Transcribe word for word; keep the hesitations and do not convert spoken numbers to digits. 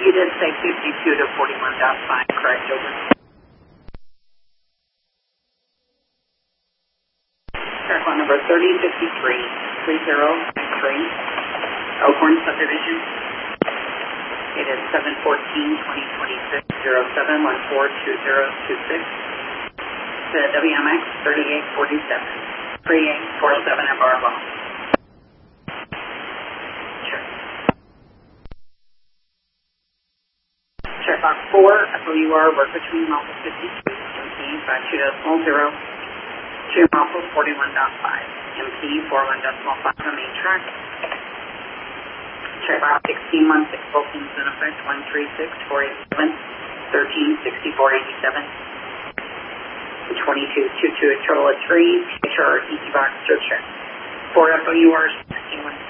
You did say fifty-two to forty-one dot five, correct, over? Aircon number thirty fifty-three, three zero three, Elkhorn Subdivision. It is seven fourteen twenty twenty-six, zero seven one four two zero two six. The W M X thirty-eight forty-seven, three eight four seven at Barbell. Sure. Check box four, F O U R, work between muffle fifty-two, M P five two decimal zero, two muffle forty-one point five, M P forty-one decimal five on main track. Check box sixteen one six, Volcans in effect, one three six four eight seven, thirteen sixty-four eighty-seven. twenty-two two two, a total of three, H R E T box search check. four F O U R sixteen one